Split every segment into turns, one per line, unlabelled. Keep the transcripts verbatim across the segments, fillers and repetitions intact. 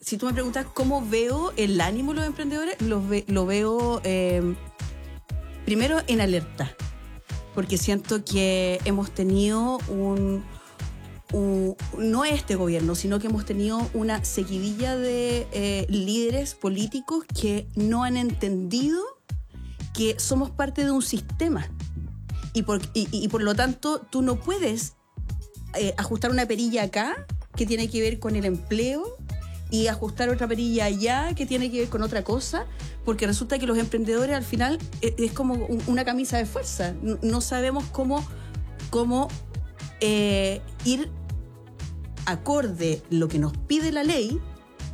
si tú me preguntas cómo veo el ánimo de los emprendedores, lo, ve, lo veo eh, primero en alerta, porque siento que hemos tenido un, un, no este gobierno, sino que hemos tenido una seguidilla de eh, líderes políticos que no han entendido que somos parte de un sistema y por, y, y por lo tanto tú no puedes eh, ajustar una perilla acá que tiene que ver con el empleo y ajustar otra perilla allá que tiene que ver con otra cosa, porque resulta que los emprendedores al final es, es como un, una camisa de fuerza. No, no sabemos cómo, cómo eh, ir acorde lo que nos pide la ley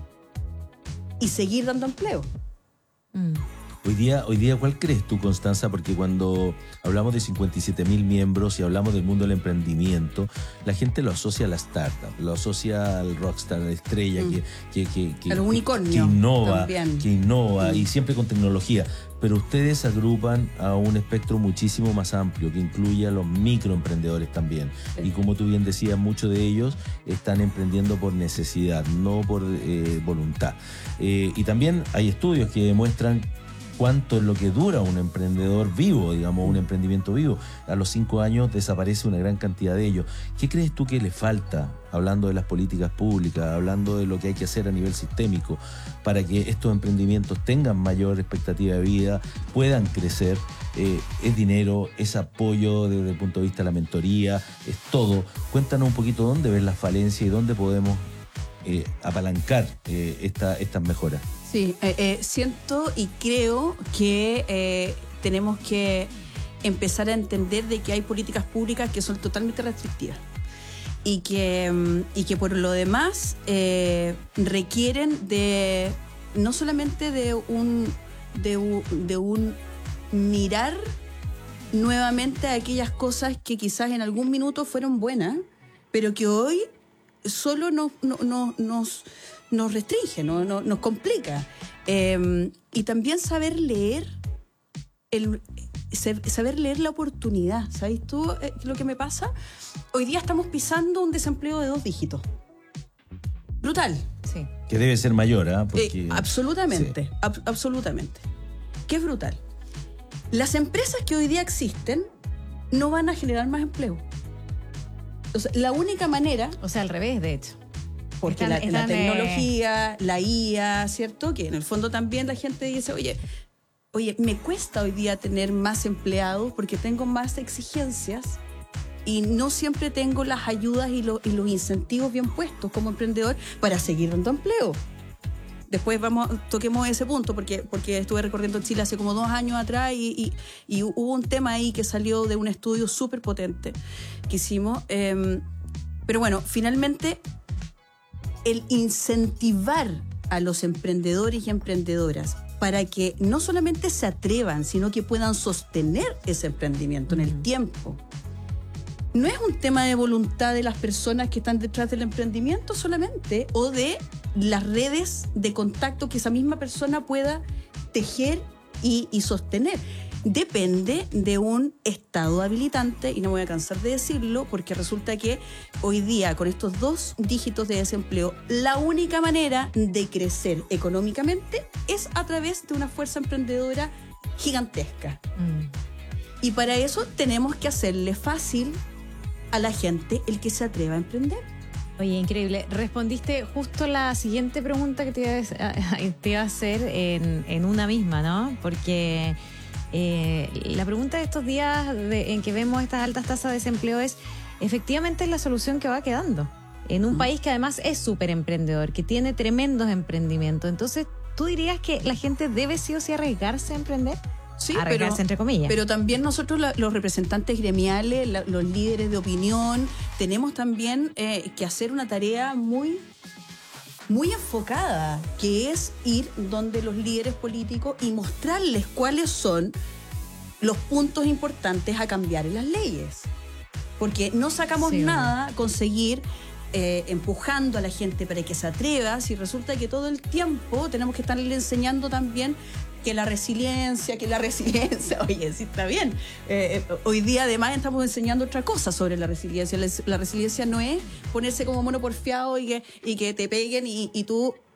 y seguir dando empleo.
Mm. Hoy día, hoy día, ¿cuál crees tú, Constanza? Porque cuando hablamos de cincuenta y siete mil miembros y hablamos del mundo del emprendimiento, la gente lo asocia a la startup, lo asocia al rockstar, a la estrella, mm. que, que, que, que,
al unicornio
que innova,
también.
que innova
mm.
y siempre con tecnología. Pero ustedes agrupan a un espectro muchísimo más amplio que incluye a los microemprendedores también. Sí. Y como tú bien decías, muchos de ellos están emprendiendo por necesidad, no por eh, voluntad. Eh, y también hay estudios que demuestran cuánto es lo que dura un emprendedor vivo, digamos, un emprendimiento vivo. A los cinco años desaparece una gran cantidad de ellos. ¿Qué crees tú que le falta, hablando de las políticas públicas, hablando de lo que hay que hacer a nivel sistémico, para que estos emprendimientos tengan mayor expectativa de vida, puedan crecer? Eh, es dinero, es apoyo desde el punto de vista de la mentoría, es todo. Cuéntanos un poquito dónde ves las falencias y dónde podemos eh, apalancar eh, esta, estas mejoras.
Sí, eh, eh, siento y creo que eh, tenemos que empezar a entender de que hay políticas públicas que son totalmente restrictivas y que, y que por lo demás eh, requieren de no solamente de un, de, un, de un mirar nuevamente a aquellas cosas que quizás en algún minuto fueron buenas, pero que hoy solo nos, no, no, nos... nos restringe, no, no, nos complica. Eh, y también saber leer, el, saber leer la oportunidad. ¿Sabes tú eh, lo que me pasa? Hoy día estamos pisando un desempleo de dos dígitos. Brutal.
Sí. Que debe ser mayor, ¿ah? ¿eh? Porque...
Eh, absolutamente, sí. ab- absolutamente. Que es brutal. Las empresas que hoy día existen no van a generar más empleo. O sea, la única manera...
O sea, al revés, de hecho.
Porque están, la, están, la tecnología, eh... la I A, ¿cierto? Que en el fondo también la gente dice, oye, oye, me cuesta hoy día tener más empleados porque tengo más exigencias y no siempre tengo las ayudas y, lo, y los incentivos bien puestos como emprendedor para seguir dando empleo. Después vamos, toquemos ese punto porque, porque estuve recorriendo Chile hace como dos años atrás y, y, y hubo un tema ahí que salió de un estudio súper potente que hicimos. Eh, pero bueno, finalmente... el incentivar a los emprendedores y emprendedoras para que no solamente se atrevan, sino que puedan sostener ese emprendimiento en el tiempo. No es un tema de voluntad de las personas que están detrás del emprendimiento solamente, o de las redes de contacto que esa misma persona pueda tejer y, y sostener. Depende de un estado habilitante, y no me voy a cansar de decirlo, porque resulta que hoy día, con estos dos dígitos de desempleo, la única manera de crecer económicamente es a través de una fuerza emprendedora gigantesca. Mm. Y para eso tenemos que hacerle fácil a la gente el que se atreva a emprender.
Oye, increíble. Respondiste justo la siguiente pregunta que te iba a, te iba a hacer en, en una misma, ¿no? Porque... Eh, la pregunta de estos días de, en que vemos estas altas tasas de desempleo es, efectivamente es la solución que va quedando en un mm. país que además es súper emprendedor, que tiene tremendos emprendimientos. Entonces, ¿tú dirías que la gente debe sí o sí arriesgarse a emprender?
Sí,
arriesgarse
pero,
entre comillas.
Pero también nosotros, la, los representantes gremiales, la, los líderes de opinión, tenemos también eh, que hacer una tarea muy... muy enfocada, que es ir donde los líderes políticos y mostrarles cuáles son los puntos importantes a cambiar en las leyes. Porque no sacamos sí, nada conseguir eh, empujando a la gente para que se atreva, si resulta que todo el tiempo tenemos que estarle enseñando también que la resiliencia, que la resiliencia, oye, sí está bien. Eh, hoy día además estamos enseñando otra cosa sobre la resiliencia. La, la resiliencia no es ponerse como mono porfiado y que, y que te peguen y, y tú